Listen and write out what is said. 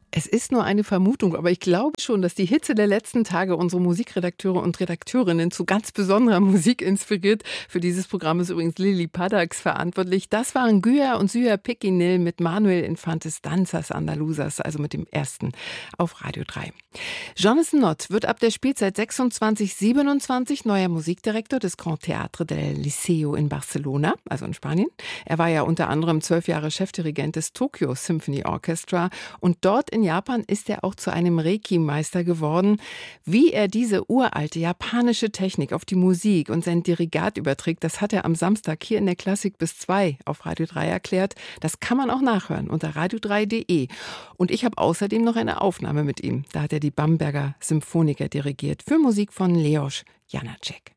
Es ist nur eine Vermutung, aber ich glaube schon, dass die Hitze der letzten Tage unsere Musikredakteure und Redakteurinnen zu ganz besonderer Musik inspiriert. Für dieses Programm ist übrigens Lili Paddax verantwortlich. Das waren Güya und Syja Piquinel mit Manuel Infantes Danzas Andaluzas, also mit dem ersten auf Radio 3. Jonathan Nott wird ab der Spielzeit 26/27 neuer Musikdirektor des Grand Teatre del Liceo in Barcelona, also in Spanien. Er war ja unter anderem 12 Jahre Chefdirigent des Tokyo Symphony Orchestra und dort in Japan ist er auch zu einem Reiki-Meister geworden. Wie er diese uralte japanische Technik auf die Musik und sein Dirigat überträgt, das hat er am Samstag hier in der Klassik bis 2 auf Radio 3 erklärt. Das kann man auch nachhören unter radio3.de. Und ich habe außerdem noch eine Aufnahme mit ihm. Da hat er die Bamberger Symphoniker dirigiert für Musik von Leos Janáček.